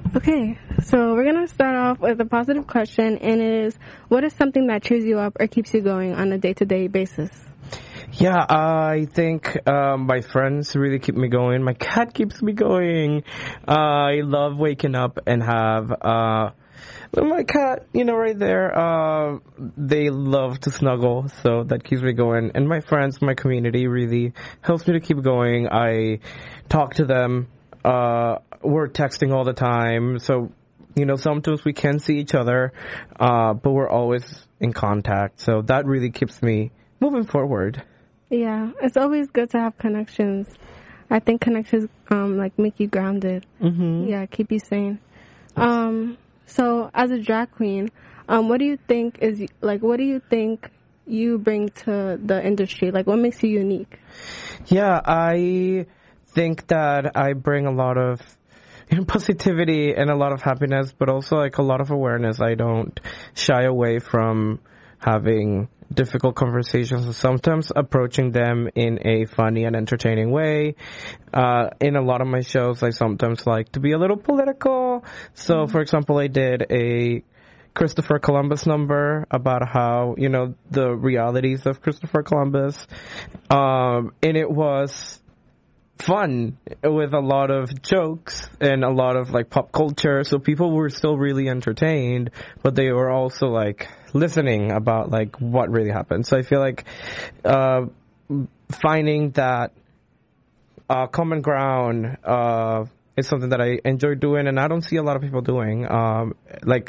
Okay, so we're going to start off with a positive question, and it is, what is something that cheers you up or keeps you going on a day-to-day basis? Yeah, I think my friends really keep me going. My cat keeps me going. I love waking up and have my cat, right there. They love to snuggle, so that keeps me going. And my friends, my community really helps me to keep going. I talk to them. We're texting all the time, so sometimes we can see each other, but we're always in contact. So that really keeps me moving forward. Yeah, it's always good to have connections. I think connections make you grounded. Mm-hmm. Yeah, keep you sane. So as a drag queen, what do you think you bring to the industry? Like, what makes you unique? Yeah, I think that I bring a lot of positivity and a lot of happiness, but also like a lot of awareness. I don't shy away from having difficult conversations and sometimes approaching them in a funny and entertaining way. In a lot of my shows, I sometimes like to be a little political. So, for example, I did a Christopher Columbus number about how, the realities of Christopher Columbus. And it was fun with a lot of jokes and a lot of like pop culture, so people were still really entertained, but they were also like listening about like what really happened. So I feel like finding that common ground is something that I enjoy doing, and I don't see a lot of people doing.